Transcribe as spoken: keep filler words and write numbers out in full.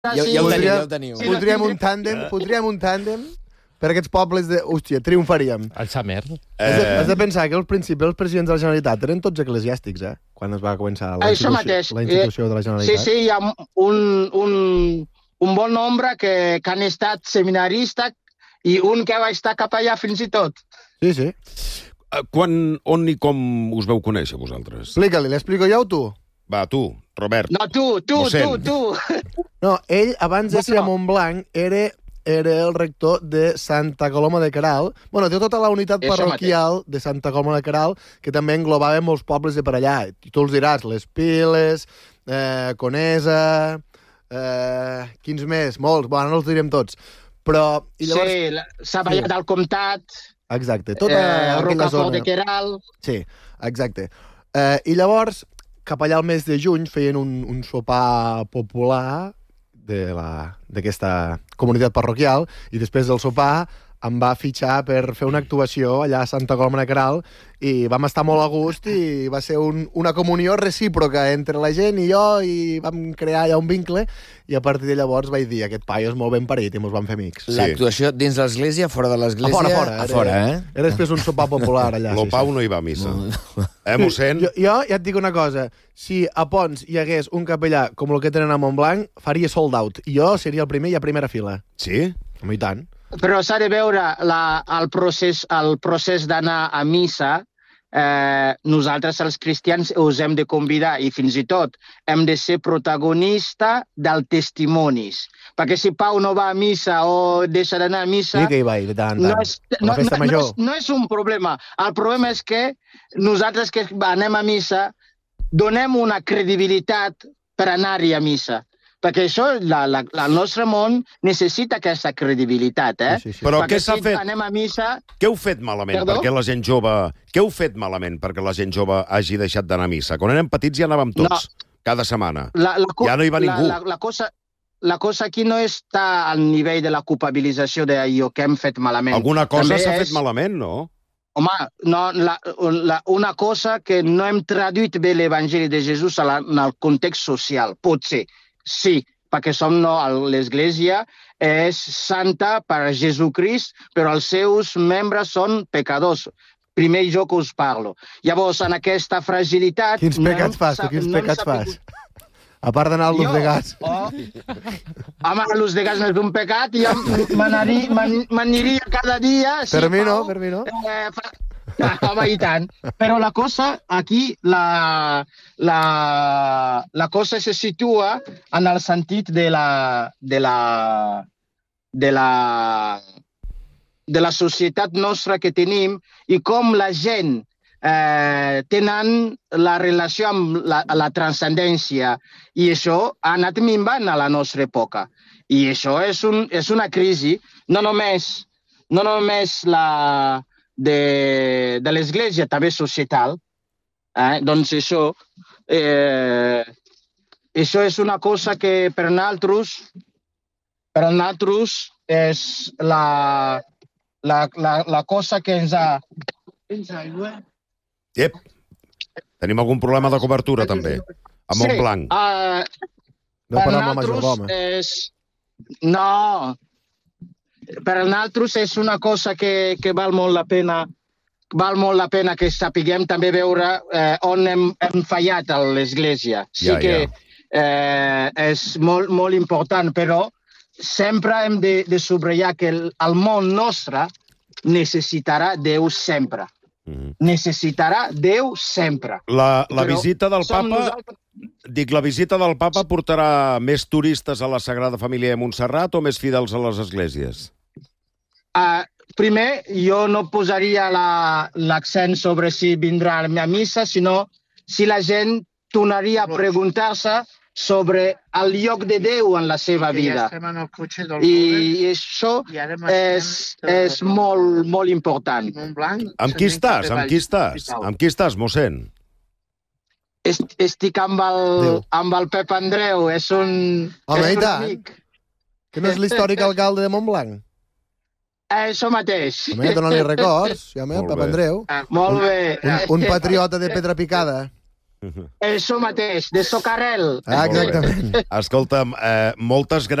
Ja, ja, ja ho teniu, ja ho teniu. Sí, podríem un tàndem, podríem un tàndem per aquests pobles de... Hòstia, triomfaríem. El Samer. Eh... Has, de, has de pensar que els principals presidents de la Generalitat eren tots eclesiàstics, eh? Quan es va començar la Això institució, mateix. la institució de la Generalitat. Sí, sí, hi ha un, un, un bon nombre que, que han estat seminaristes i un que va estar cap allà fins i tot. Sí, sí. Quan, on i com us veu conèixer, vosaltres? Explica-li, l'explico jo o tu? Va, tu, Robert. No, tu, tu, Mossèn. tu, tu. No, ell, abans de No, ser a no. Montblanc, era, era el rector de Santa Coloma de Queralt. Bueno, té tota la unitat Això parroquial de Santa Coloma de Queralt, que també englobava molts pobles de per allà. I tu els diràs, Les Piles, eh, Conesa, eh, quins més? Molts, bueno, no els direm tots. Però, i llavors... Sí, la- Savallà Sí. del Comtat, Exacte, tota eh, aquella Rocafort zona. de Queralt... Sí, exacte. Eh, I llavors, cap allà al mes de juny, feien un, un sopar popular de la- d'aquesta comunitat parroquial, i després del sopar em va fitxar per fer una actuació allà a Santa Coloma de Queralt, i vam estar molt a gust, i va ser un, una comunió recíproca entre la gent i jo, i vam crear allà un vincle, i a partir de llavors vaig dir, aquest paio és molt ben parit, i mos vam fer amics. Sí. L'actuació dins l'església, fora de A l'església... fora, a fora. A Era, fora, eh? Era després un sopar popular allà. Lo sí, Pau sí. no hi va a missa. Eh, mossèn? Jo, jo ja et dic una cosa, si a Pons hi hagués un capellà com el que tenen a Montblanc, faria sold out. I jo seria el primer i a primera fila. Sí? Home, i tant. Però s'ha de veure la, el procés, el procés d'anar a missa. Eh, nosaltres, els cristians, us hem de convidar i fins i tot hem de ser protagonista dels testimonis. Perquè si Pau no va a missa o deixa d'anar a missa... Sí que hi vaig, de tant, No tant. és, A no, la festa no, no, major. és, no és un problema. El problema és que nosaltres que anem a missa donem una credibilitat per anar-hi a missa. Perquè això, la, la, el nostre món necessita aquesta credibilitat, eh? Sí, sí, sí. Però Perquè què s'ha si fet? anem a missa... Què heu fet malament Perdó? perquè la gent jove... Què heu fet malament perquè la gent jove hagi deixat d'anar a missa? Quan érem petits ja anàvem tots, cada setmana. La, la, co- Ja no hi va la, ningú. La, la, cosa, la cosa aquí no està al nivell de la culpabilització d'allò que hem fet malament. Alguna cosa També s'ha és- fet malament, no? Home, no, la, la, una cosa que no hem traduït bé l'Evangeli de Jesús a la, en el context social. Potser, sí, perquè som no, l'Església és santa per Jesucrist, però els seus membres són pecadors. Primer jo que us parlo. Llavors, en aquesta fragilitat... Quins no pecats hem fas, tu? sap- Quins no hem pecats fas? sabut- A part d'anar als Jo? de gas. Oh. Home, l'ús de gas no és un pecat, i jo m'anari- m'an- m'aniria cada dia... Per mi no, Pau, per mi no. Eh, fa... Home, i tant. Però la cosa, aquí, la, la, la cosa se situa en el sentit de la, de la, de la, de la societat nostra que tenim i com la gent eh, tenen la relació amb la, la transcendència, i això ha anat minvant a la nostra època. I això és, un, és una crisi, no només, no només la, de, de l'Església, també societal. Eh? Doncs això, eh, això és una cosa que per nosaltres, per nosaltres és la, la, la, la cosa que ens ha... Ep, tenim algun problema de cobertura, també. A Montblanc. Sí, uh, No per parlar amb la nosaltres majordoma. és... No, per nosaltres és una cosa que, que val molt la pena val molt la pena que sapiguem també veure eh, on hem, hem fallat a l'Església. Sí Ja, que ja. eh, és molt, molt important, però sempre hem de, de subratllar que el, el món nostre necessitarà Déu sempre. Mhm. Necessitarà Déu sempre. La, la Però visita del som papa... nosaltres- Dic, la visita del papa portarà més turistes a la Sagrada Família de Montserrat o més fidels a les esglésies? Uh, primer, jo no posaria la- l'accent sobre si vindrà a missa, sinó si la gent tornaria a preguntar-se sobre el lloc de Déu en la seva vida. I, i això és, és molt, molt important. Amb qui estàs? Amb qui estàs? Amb qui estàs, mossèn? Est, estic amb el, Déu. amb el Pep Andreu, és un, Home, és i un tant. amic. Que no és l'històric alcalde de Montblanc? Eh, Això mateix. Home, dona-li records. Ja, home, Molt Pep bé. Andreu. Molt bé. Un, un patriota de pedra picada. Això mateix, de socarel. Ah, exactament. Escolta'm, eh, moltes gràcies.